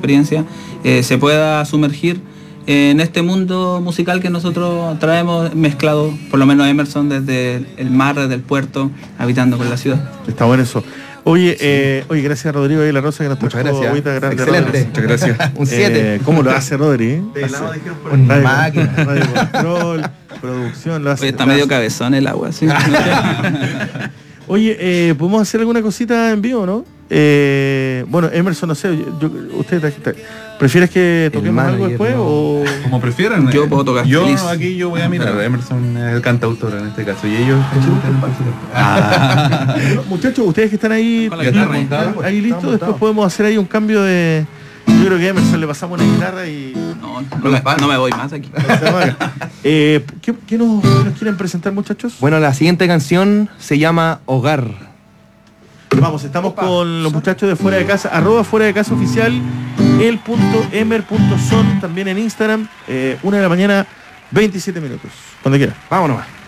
experiencia, se pueda sumergir en este mundo musical que nosotros traemos mezclado, por lo menos Emerson, desde el mar, desde el puerto, habitando con la ciudad. Está bueno eso. Oye, gracias a Rodrigo de la Rosa que nos Muchas trajo gracias. agüita grande. Excelente. Muchas gracias. Un 7. ¿Cómo lo hace Rodri? Una máquina. Radio control, producción, lo hace. Oye, está medio cabezón el agua, ¿sí? Oye, ¿podemos hacer alguna cosita en vivo, no? Bueno, Emerson, no sé, ¿usted prefieres que toquemos algo después o...? Como prefieran. Yo puedo tocar Yo feliz. aquí yo voy a mirar. Emerson es el cantautor en este caso. Y ellos... Bueno, muchachos, ustedes que están ahí, Con la guitarra ahí listos, después podemos hacer ahí un cambio de... Yo creo que a Emerson le pasamos una guitarra y... No me voy más aquí. ¿Qué nos quieren presentar, muchachos? Bueno, la siguiente canción se llama Hogar. Vamos, estamos con los muchachos de Fuera de Casa, @Fuera de Casa Oficial, el.emer.son, también en Instagram, 1 de la mañana, 27 minutos. Cuando quiera. Vámonos.